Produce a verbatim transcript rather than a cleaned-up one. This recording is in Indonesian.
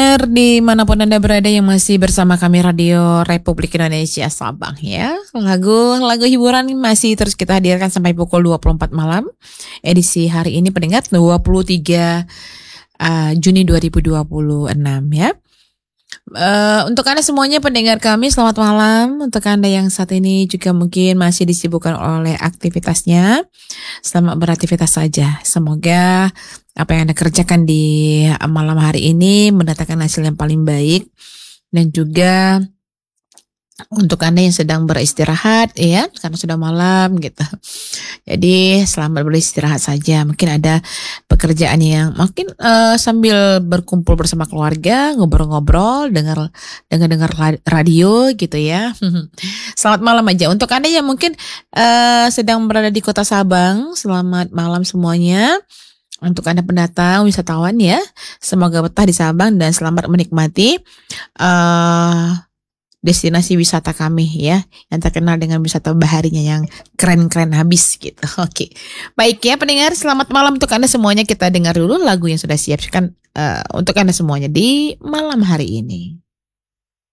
pendengar dimanapun Anda berada yang masih bersama kami Radio Republik Indonesia Sabang ya. Lagu-lagu hiburan masih terus kita hadirkan sampai pukul dua puluh empat malam. Edisi hari ini pendengar dua puluh tiga uh, Juni dua ribu dua puluh enam ya. Uh, untuk Anda semuanya pendengar kami selamat malam. Untuk Anda yang saat ini juga mungkin masih disibukkan oleh aktivitasnya, selamat beraktivitas saja. Semoga apa yang Anda kerjakan di malam hari ini mendatangkan hasil yang paling baik. Dan juga untuk Anda yang sedang beristirahat ya, karena sudah malam gitu. Jadi selamat beristirahat saja. Mungkin ada pekerjaan yang mungkin uh, sambil berkumpul bersama keluarga, ngobrol-ngobrol, dengar dengar-dengar radio gitu ya. Selamat malam aja. Untuk Anda yang mungkin uh, sedang berada di Kota Sabang, selamat malam semuanya. Untuk Anda pendatang, wisatawan ya, semoga betah di Sabang dan selamat menikmati uh, destinasi wisata kami ya, yang terkenal dengan wisata baharinya yang keren-keren habis gitu. Oke, baik ya pendengar, selamat malam untuk Anda semuanya. Kita dengar dulu lagu yang sudah siapkan uh, untuk Anda semuanya di malam hari ini.